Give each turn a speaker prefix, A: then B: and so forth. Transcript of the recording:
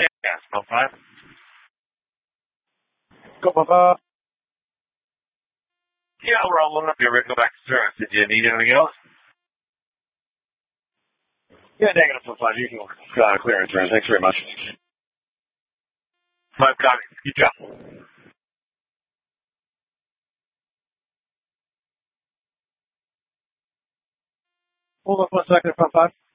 A: Yes, pump 5.
B: Go, Papa.
A: Yeah, we're all loaded up. You're ready to go back to service. Did you need anything else?
B: Yeah, negative for 5. You can clear and turn. Thanks very much.
A: 5 copy. Good job.
B: Hold on 1 second, Pump 5.